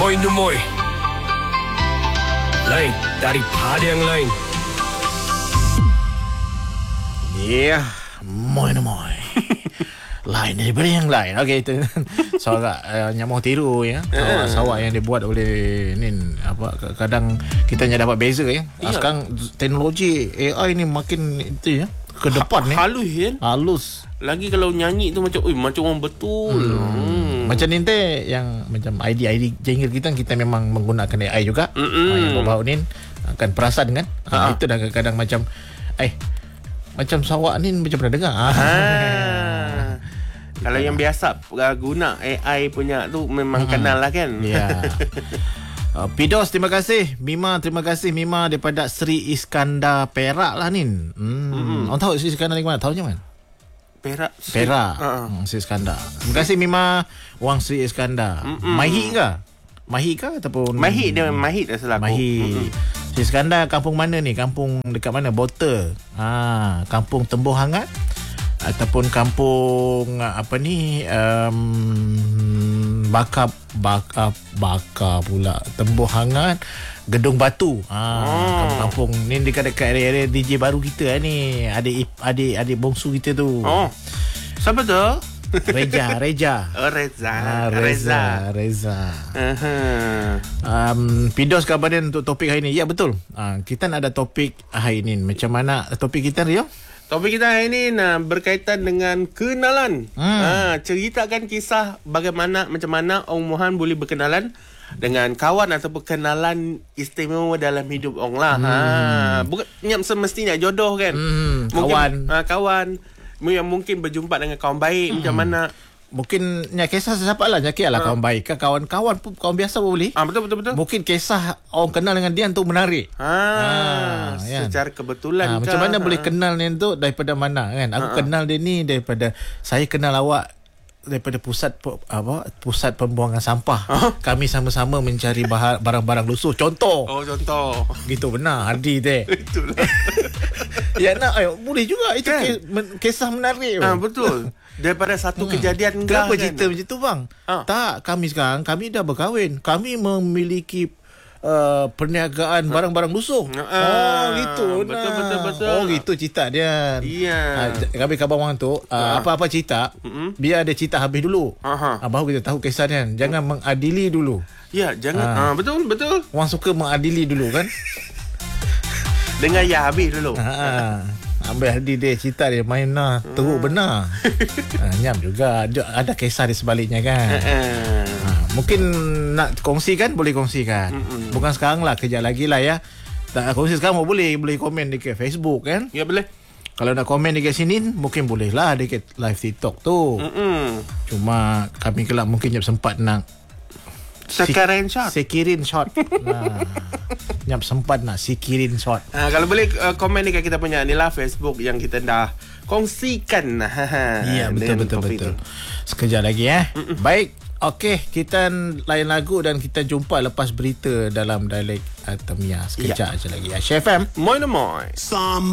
Moi Numoy. Lain daripada yang lain. Ya, moi. Lain daripada yang lain. Okey, itu sorak nyamuk tiru ya. Sawak yang dibuat oleh ni apa, kadang kita hanya dapat beza ya. Sekarang teknologi AI ni makin itu ya, ke depan ni. Halus kan? Halus. Lagi kalau nyanyi tu macam orang betul. Macam ni yang macam ID jingle kita memang menggunakan AI juga. Yang bau ni akan perasan kan. Itu dah kadang macam macam sawak ni macam pernah dengar. Kalau yang biasa guna AI punya tu memang kenal lah kan. Ya. Pidos, terima kasih. Mima, terima kasih Mima daripada Sri Iskandar Perak lah ni. Orang tahu Sri Iskandar ni mana? Tahu je mana? Perak. Sri Iskandar. Terima kasih Mima, Wang Sri Iskandar. Mahi ke ataupun Mahi dah salah aku. Mahi. Sri Iskandar kampung mana ni? Kampung dekat mana? Bota. Kampung Tembuh Hangat ataupun kampung apa ni, Bakar pula. Tembuh Hangat, Gedung Batu. Kampung ni dekat area DJ baru kita ni. Adik bongsu kita tu. Siapa tu? Reza. Reza. Pidos kabarnya untuk topik hari ni. Ya, betul. Kita nak ada topik hari ni. Macam mana topik kita, Rio? Topik kita hari ini berkaitan dengan kenalan. Ceritakan kisah macam mana Ong Mohan boleh berkenalan dengan kawan ataupun kenalan istimewa dalam hidup Ong lah. Bukan semestinya jodoh kan. Kawan yang mungkin berjumpa dengan kawan baik. Macam mana mungkin kisah siapa lah kawan baik ke kawan-kawan pun, kawan biasa pun boleh. Betul. Mungkin kisah orang kenal dengan dia untuk menarik. Secara kebetulan macam mana boleh kenal ni tu daripada mana kan? Aku kenal dia ni daripada saya kenal awak daripada pusat pembuangan sampah. Kami sama-sama mencari barang-barang lusuh. Contoh. Gitu benar. Hadi deh. Itulah. Ya nak boleh juga itu kan? Kisah menarik. Betul. Daripada satu kejadian. Kenapa cerita macam tu bang? Tak, kami dah berkahwin. Kami memiliki perniagaan barang-barang lusuh. Gitu. Betul. Gitu cerita dia. Kami kabar orang tu apa-apa cerita, biar ada cerita habis dulu. Baru kita tahu kisah dia. Jangan mengadili dulu. Ya, jangan. Betul. Orang suka mengadili dulu kan. Dengar habis dulu. Ambil hadi dia cerita dia main teruk benar. Nyam juga ada kisah di sebaliknya kan. Mungkin nak kongsikan, boleh kongsikan. Bukan sekarang lah, kejap lagi lah ya. Tak kongsi sekarang boleh komen dekat Facebook kan. Ya boleh. Kalau nak komen dekat sini mungkin boleh lah dekat live TikTok tu. Cuma kami kelak mungkin sempat nak sekirin shot. Nyap sempat nak sikirin shot. Kalau boleh komen dekat kita punya ni lah Facebook yang kita dah kongsikan. Ya, betul. Sekejap lagi Baik. Okey, kita lain lagu dan kita jumpa lepas berita dalam dialek Tamia. Sekejap aja lagi. Chef FM. Moi.